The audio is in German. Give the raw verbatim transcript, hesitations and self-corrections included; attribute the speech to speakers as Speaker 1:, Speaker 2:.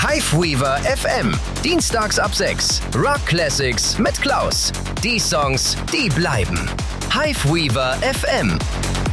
Speaker 1: Hiveweaver F M. Dienstags ab sechs. Rock Classics mit Klaus. Die Songs, die bleiben. Hiveweaver F M.